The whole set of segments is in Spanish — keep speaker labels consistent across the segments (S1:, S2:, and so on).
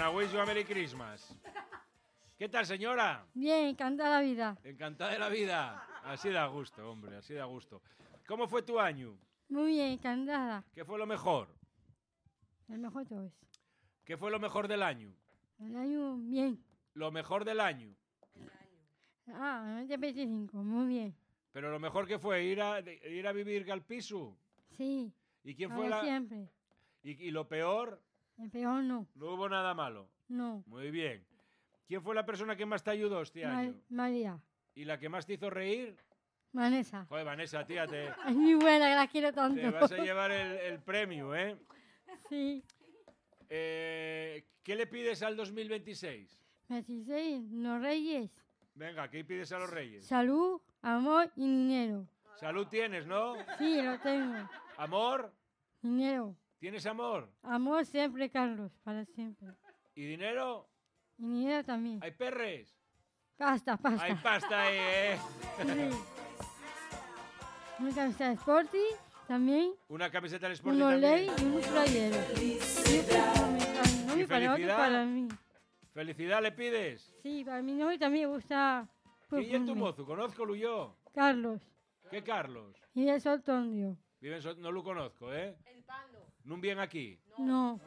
S1: wish you a Merry Christmas. ¿Qué tal, señora?
S2: Bien, encantada la vida.
S1: Encantada de la vida. Así da gusto, hombre, así da gusto. ¿Cómo fue tu año?
S2: Muy bien, encantada.
S1: ¿Qué fue lo mejor?
S2: El mejor todo es.
S1: ¿Qué fue lo mejor del año?
S2: El año, bien.
S1: Lo mejor del año.
S2: Ah, 2025, muy bien.
S1: Pero lo mejor que fue ir a vivir al piso.
S2: Sí.
S1: ¿Y quién
S2: Ahora
S1: fue la...?
S2: siempre.
S1: ¿Y lo peor?
S2: El peor no.
S1: No hubo nada malo.
S2: No.
S1: Muy bien. ¿Quién fue la persona que más te ayudó este año?
S2: María.
S1: ¿Y la que más te hizo reír?
S2: Vanessa.
S1: Joder, Vanessa, tía,
S2: Es muy buena, que la quiero tanto.
S1: te vas a llevar el premio, ¿eh?
S2: Sí.
S1: ¿Qué le pides al 2026?
S2: 26, los reyes.
S1: Venga, ¿qué pides a los reyes?
S2: Salud, amor y dinero.
S1: Salud tienes, ¿no?
S2: Sí, lo tengo.
S1: ¿Amor?
S2: Dinero.
S1: ¿Tienes amor?
S2: Amor siempre, Carlos, para siempre.
S1: ¿Y dinero?
S2: Y dinero también.
S1: ¿Hay perres?
S2: Pasta.
S1: Hay pasta ahí, ¿eh?
S2: Sí. Una camiseta de Sporting también.
S1: Una camiseta del Sporting
S2: Un
S1: también.
S2: olé y un playero.
S1: ¿Y
S2: para otro,
S1: felicidad?
S2: para mí.
S1: ¿Felicidad le pides?
S2: Sí, para mi novio también me gusta.
S1: ¿Quién es tu mozo? Conozco yo.
S2: Carlos.
S1: ¿Qué Carlos?
S2: Y de Soltondio.
S1: No lo conozco, ¿eh?
S3: El Pando.
S1: ¿No viene aquí?
S2: No.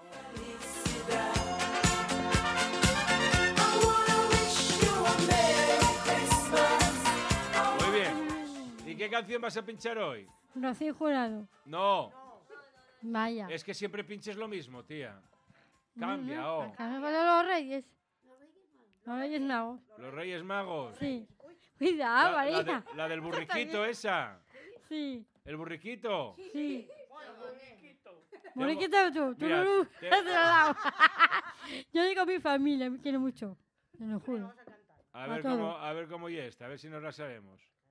S1: Muy bien. ¿Y qué canción vas a pinchar hoy?
S2: Rocío Jurado.
S1: No,
S2: Vaya.
S1: es que siempre pinches lo mismo, tía. Cambia, oh.
S2: Cambia para los reyes. Los reyes magos.
S1: Los Reyes Magos.
S2: Sí. Cuidado, María.
S1: La del burriquito esa.
S2: Sí.
S1: ¿El burriquito?
S2: Sí.
S1: Tengo-
S2: Moriquita tú. Tú
S1: Mira,
S2: no.
S1: te-
S2: Yo digo a mi familia, me quiere mucho. Te lo juro.
S1: A
S2: A
S1: ver
S2: todo.
S1: cómo y esta, a ver si nos la sabemos.